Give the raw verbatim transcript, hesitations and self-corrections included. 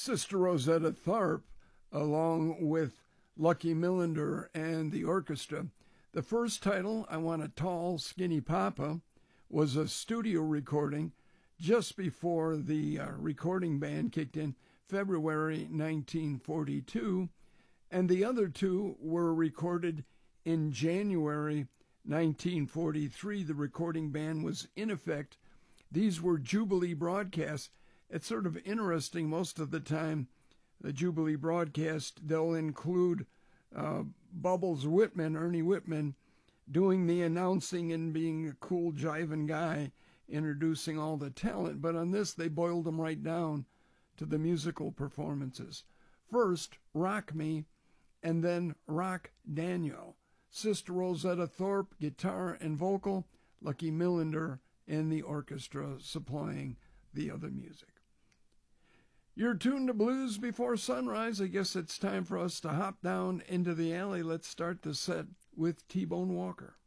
Sister Rosetta Tharpe, along with Lucky Millinder and the orchestra. The first title, I Want a Tall, Skinny Papa, was a studio recording just before the uh, recording band kicked in, February nineteen forty-two, and the other two were recorded in January nineteen forty-three. The recording band was in effect. These were Jubilee broadcasts. It's sort of interesting. Most of the time, the Jubilee broadcast, they'll include uh, Bubbles Whitman, Ernie Whitman, doing the announcing and being a cool, jiving guy, introducing all the talent. But on this, they boiled them right down to the musical performances. First, Rock Me, and then Rock Daniel. Sister Rosetta Tharpe, guitar and vocal, Lucky Millinder and the orchestra supplying the other music. You're tuned to Blues Before Sunrise. I guess it's time for us to hop down into the alley. Let's start the set with T-Bone Walker.